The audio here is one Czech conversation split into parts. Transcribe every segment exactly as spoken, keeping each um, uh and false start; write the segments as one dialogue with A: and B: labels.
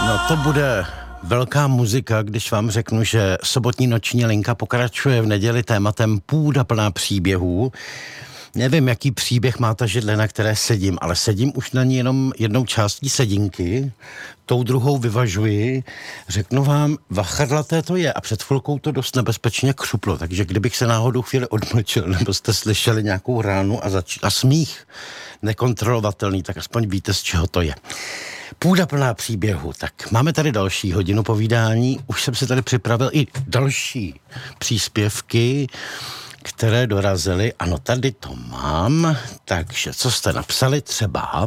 A: No to bude velká muzika, když vám řeknu, že sobotní noční linka pokračuje v neděli tématem půda plná příběhů. Nevím, jaký příběh má ta židle, na které sedím, ale sedím už na ní jenom jednou částí sedinky, tou druhou vyvažuji. Řeknu vám, vachadlaté to je a před chvilkou to dost nebezpečně křuplo, takže kdybych se náhodou chvíli odmlčil, nebo jste slyšeli nějakou ránu a, zač- a smích nekontrolovatelný, tak aspoň víte, z čeho to je. Půda plná příběhu. Tak máme tady další hodinu povídání. Už jsem si tady připravil i další příspěvky, které dorazily. Ano, tady to mám. Takže co jste napsali? Třeba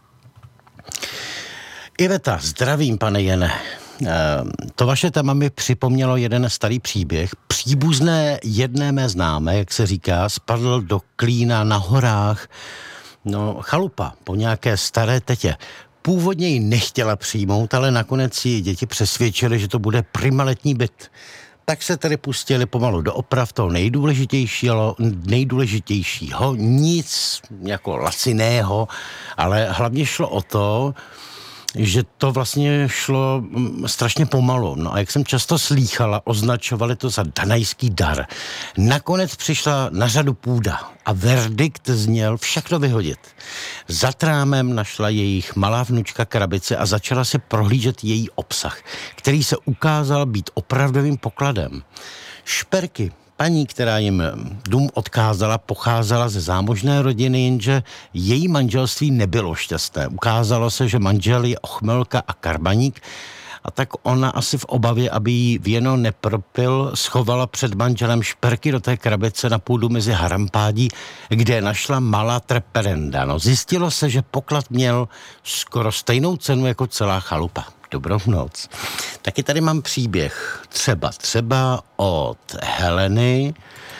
A: Iveta, zdravím, pane Jene. E, to vaše téma mi připomnělo jeden starý příběh. Příbuzné jedné mé známé, jak se říká, spadl do klína na horách. No, chalupa po nějaké staré tetě. Původně ji nechtěla přijmout, ale nakonec ji děti přesvědčili, že to bude primaletní byt. Tak se tedy pustili pomalu do oprav toho nejdůležitějšího, nejdůležitějšího, nic jako laciného, ale hlavně šlo o to, že to vlastně šlo strašně pomalu. No a jak jsem často slýchala, označovali to za danajský dar. Nakonec přišla na řadu půda a verdikt zněl všechno vyhodit. Za trámem našla jejich malá vnučka krabice a začala se prohlížet její obsah, který se ukázal být opravdovým pokladem. Šperky paní, která jim dům odkázala, pocházela ze zámožné rodiny, jenže její manželství nebylo šťastné. Ukázalo se, že manžel je ochmelka a karbaník, a tak ona asi v obavě, aby jí věno nepropil, schovala před manželem šperky do té krabice na půdu mezi harampádí, kde našla malá treperenda. No, zjistilo se, že poklad měl skoro stejnou cenu jako celá chalupa. Dobrou noc. Taky tady mám příběh třeba, třeba od Heleny,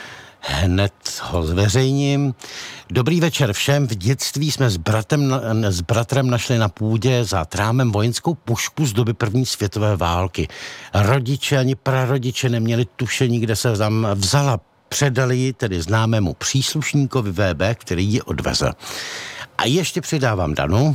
A: hned ho zveřejním. Dobrý večer všem, v dětství jsme s, bratem, s bratrem našli na půdě za trámem vojenskou pušku z doby první světové války. Rodiče ani prarodiče neměli tušení, kde se tam vzala. Předali ji tedy známému příslušníkovi V B, který ji odvezl. A ještě přidávám Danu.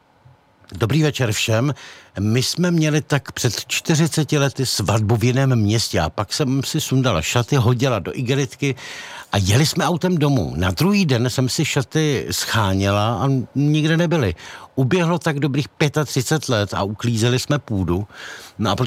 A: Dobrý večer všem. My jsme měli tak před čtyřiceti lety svatbu v jiném městě a pak jsem si sundala šaty, hodila do igelitky a jeli jsme autem domů. Na druhý den jsem si šaty scháněla a nikde nebyly. Uběhlo tak dobrých třicet pět let a uklízeli jsme půdu. No a